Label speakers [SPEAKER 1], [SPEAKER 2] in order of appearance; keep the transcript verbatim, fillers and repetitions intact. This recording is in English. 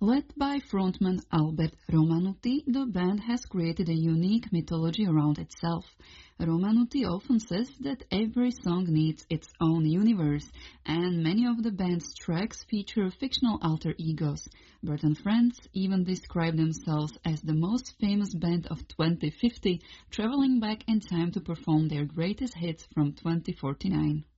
[SPEAKER 1] Led by frontman Albert Romanutti, the band has created a unique mythology around itself. Romanutti often says that every song needs its own universe, and many of the band's tracks feature fictional alter egos. Bert and Friends even describe themselves as the most famous band of twenty fifty, traveling back in time to perform their greatest hits from twenty forty-nine.